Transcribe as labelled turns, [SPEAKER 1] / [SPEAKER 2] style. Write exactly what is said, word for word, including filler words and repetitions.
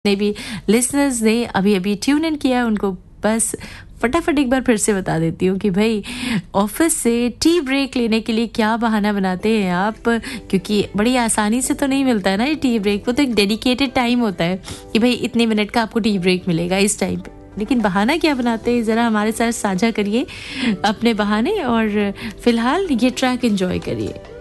[SPEAKER 1] ने भी लिसनर्स ने अभी अभी ट्यून इन किया, उनको बस फटाफट एक बार फिर से बता देती हूँ कि भाई ऑफिस से टी ब्रेक लेने के लिए क्या बहाना बनाते हैं आप, क्योंकि बड़ी आसानी से तो नहीं मिलता है ना ये टी ब्रेक। वो तो एक डेडिकेटेड टाइम होता है कि भाई इतने मिनट का आपको टी ब्रेक मिलेगा इस टाइम पे, लेकिन बहाना क्या बनाते हैं ज़रा हमारे साथ साझा करिए अपने बहाने और फिलहाल ये ट्रैक एंजॉय करिए।